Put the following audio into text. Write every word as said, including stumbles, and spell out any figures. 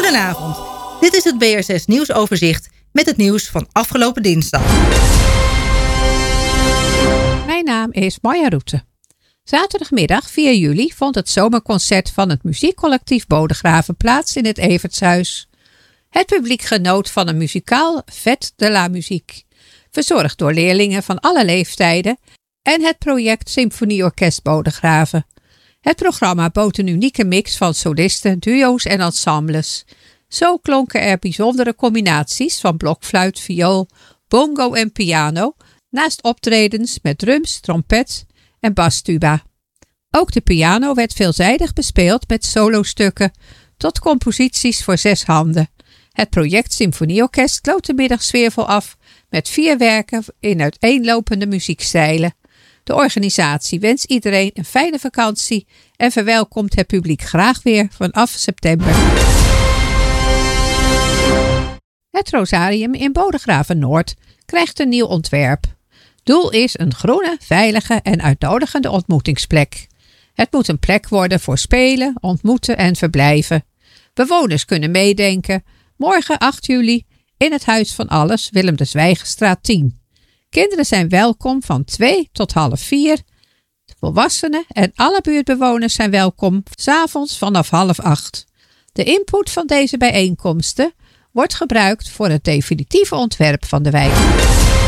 Goedenavond. Dit is het B R zes nieuwsoverzicht met het nieuws van afgelopen dinsdag. Mijn naam is Marja Roete. Zaterdagmiddag vier juli vond het zomerconcert van het muziekcollectief Bodegraven plaats in het Evertshuis. Het publiek genoot van een muzikaal Fête de la Musique, verzorgd door leerlingen van alle leeftijden en het project Symfonieorkest Bodegraven. Het programma bood een unieke mix van solisten, duo's en ensembles. Zo klonken er bijzondere combinaties van blokfluit, viool, bongo en piano, naast optredens met drums, trompet en basstuba. Ook de piano werd veelzijdig bespeeld met solostukken tot composities voor zes handen. Het project Symfonieorkest sloot de middag sfeervol af met vier werken in uiteenlopende muziekstijlen. De organisatie wenst iedereen een fijne vakantie en verwelkomt het publiek graag weer vanaf september. Het Rosarium in Bodegraven Noord krijgt een nieuw ontwerp. Doel is een groene, veilige en uitnodigende ontmoetingsplek. Het moet een plek worden voor spelen, ontmoeten en verblijven. Bewoners kunnen meedenken. Morgen acht juli in het Huis van Alles, Willem de Zwijgenstraat tien. Kinderen zijn welkom van twee tot half vier. Volwassenen en alle buurtbewoners zijn welkom 's avonds vanaf half acht. De input van deze bijeenkomsten wordt gebruikt voor het definitieve ontwerp van de wijk.